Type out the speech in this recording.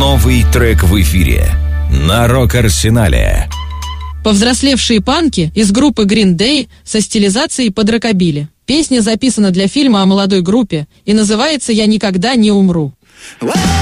Новый трек в эфире на Рок-Арсенале. Повзрослевшие панки из группы Green Day со стилизацией под рокобили. Песня записана для фильма о молодой группе и называется «Я никогда не умру».